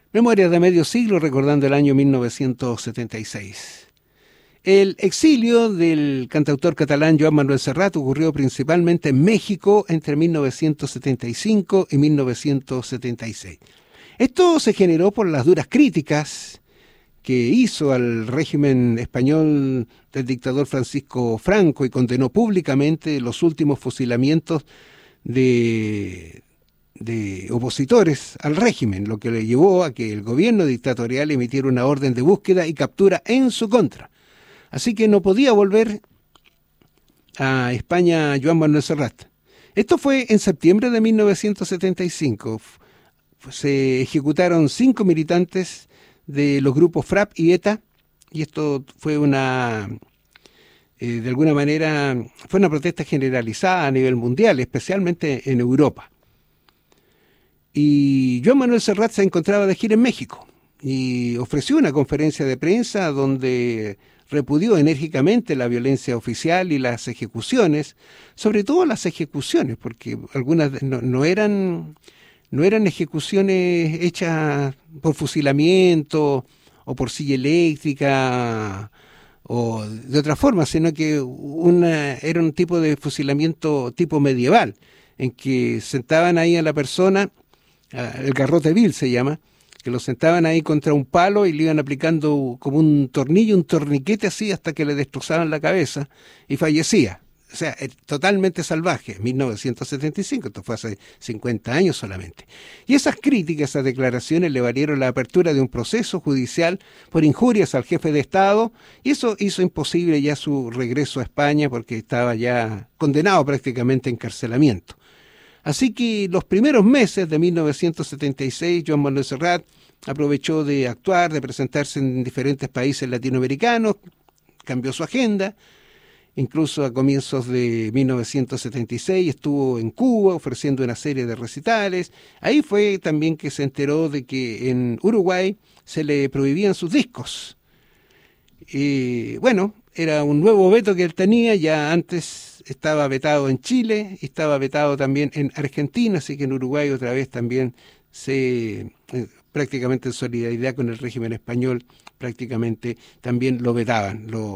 Memorias de medio siglo recordando el año 1976. El exilio del cantautor catalán Joan Manuel Serrat ocurrió principalmente en México entre 1975 y 1976. Esto se generó por las duras críticas que hizo al régimen español del dictador Francisco Franco y condenó públicamente los últimos fusilamientos de opositores al régimen, lo que le llevó a que el gobierno dictatorial emitiera una orden de búsqueda y captura en su contra. Así que no podía volver a España Joan Manuel Serrat. Esto fue en septiembre de 1975. Se ejecutaron 5 militantes de los grupos FRAP y ETA, y esto fue de alguna manera, fue una protesta generalizada a nivel mundial, especialmente en Europa. Y Joan Manuel Serrat se encontraba de gira en México y ofreció una conferencia de prensa donde repudió enérgicamente la violencia oficial y las ejecuciones, sobre todo las ejecuciones, porque algunas no eran ejecuciones hechas por fusilamiento o por silla eléctrica o de otra forma, sino que era un tipo de fusilamiento tipo medieval, en que sentaban ahí a la persona, el garrote vil se llama, que lo sentaban ahí contra un palo y le iban aplicando como un tornillo, un torniquete así hasta que le destrozaban la cabeza y fallecía. O sea, totalmente salvaje, 1975, esto fue hace 50 años solamente. Y esas críticas, esas declaraciones le valieron la apertura de un proceso judicial por injurias al jefe de Estado, y eso hizo imposible ya su regreso a España porque estaba ya condenado prácticamente a encarcelamiento. Así que los primeros meses de 1976, Joan Manuel Serrat aprovechó de actuar, de presentarse en diferentes países latinoamericanos, cambió su agenda. Incluso a comienzos de 1976 estuvo en Cuba ofreciendo una serie de recitales. Ahí fue también que se enteró de que en Uruguay se le prohibían sus discos. Y bueno, era un nuevo veto que él tenía, ya antes estaba vetado en Chile, y estaba vetado también en Argentina, así que en Uruguay otra vez también prácticamente en solidaridad con el régimen español, prácticamente también lo vetaban,